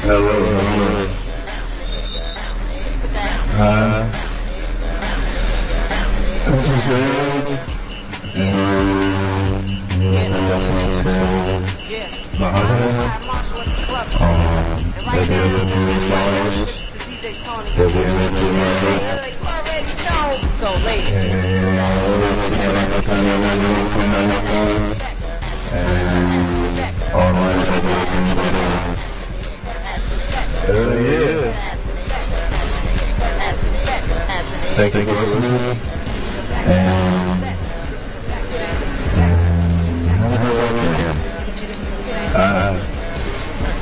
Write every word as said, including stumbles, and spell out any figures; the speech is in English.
Hello, hello. Hi. This is Ed. And this is Mahalo. Um, they'll be able to do live. They'll be able to do live. So late. And this is like a kind of one and online is like working better. Hell yeah. Thank you for listening. And, and have a good weekend. Uh,